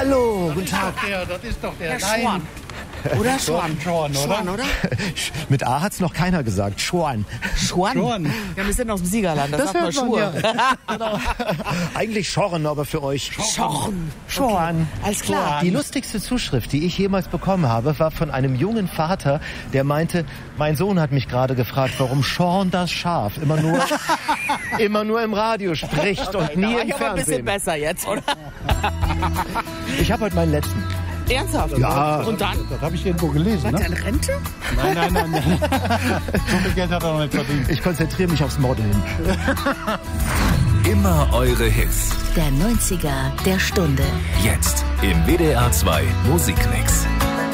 Hallo, guten Tag. Das ist doch der Schwan. Oder Schwan? Schwan, oder? Mit A hat's noch keiner gesagt. Schwan. Schwan. Ja, wir sind aus dem Siegerland, das sagt man Schur. Genau. Eigentlich Schorren, aber für euch. Schorren. Schwan. Okay. Alles klar. Die lustigste Zuschrift, die ich jemals bekommen habe, war von einem jungen Vater, der meinte, mein Sohn hat mich gerade gefragt, warum Schorn das Schaf immer nur im Radio spricht und nie im Ich aber ein bisschen Fernsehen. besser jetzt, oder? Ich habe heute meinen letzten. Ernsthaft? Ja. Und dann? Das habe ich irgendwo gelesen. Was, Ne? deine Rente? Nein. So viel Geld hat er noch nicht verdient. Ich konzentriere mich aufs Modeln. Immer eure Hits. Der 90er der Stunde. Jetzt im WDR 2 Musikmix.